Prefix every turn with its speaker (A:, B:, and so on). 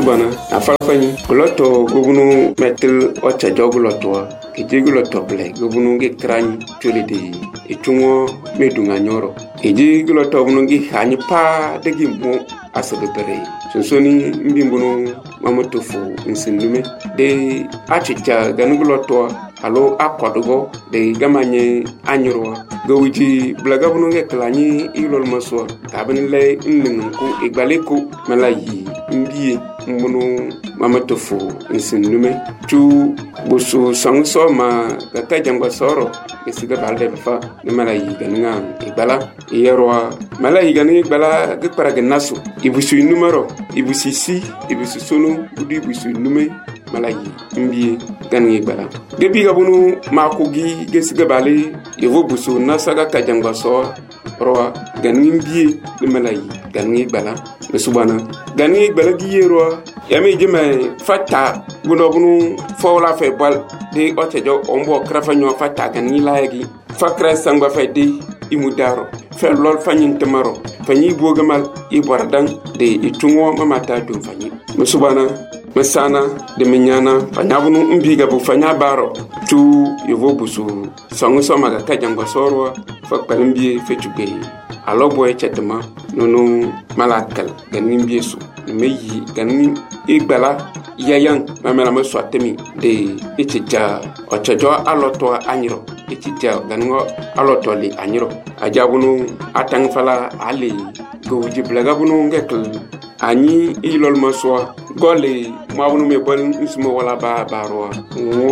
A: subana afalfani loto gobunu metel ocha joguloto ejeguloto ble gobunu ge krani tolede etungo medunga nyoro ejeguloto bunu ge hani pa degi mo asabe bere sonsoni mbimbunu mamotofu nsinume de achicha ganuguloto alo akwadugo de gamanye anyoro gowiji blaga bunu ge klani ilol maso tabinle nnenku igbaleko malayi mbiye mbunu mamatofu nsinume tu busu sangso ma gata jangwa soro esiga balde fa ne malayi ganinga igbala yerwa malayi ganinga igbala ge paraga naso ibusu numero ibusu si ibusu sunu budi ibusu nume malayi mbiye ganinga igbala gebi gabunu makogi gesiga bale yevo busu nasaga kajangwa so roa ganinga mbiye ne malayi ganinga igbala subana ganinga igbala giyero yami jime fata bunu fawla fe bal de otejo ombo krafanyo fata gani laagi fakra sangba fe de imudaro fe lol fanyin tamaro fanyi bogamal ibordan de itungo mamata dum fanyi musubana masana de minyana fanyabunu mbiga bu fanya baro tu yovo busu sangu somaga kajangba sorwa fakpalimbi fetugbe aloboy chetma nono malakal ganin biesu meyi ganin igbala yayan mamela maswatemi de itija ochajo aloto anyiro itija ganin aloto li anyiro ajabunu atang fala ali goji blaga bunu ngekl ani ilol maswa gole mabunu me bal nsmo wala ba baro